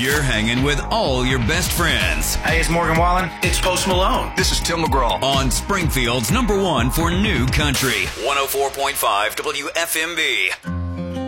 you're hanging with all your best friends. Hey, it's Morgan Wallen. It's Post Malone. This is Tim McGraw. On Springfield's #1 for new country, 104.5 WFMB.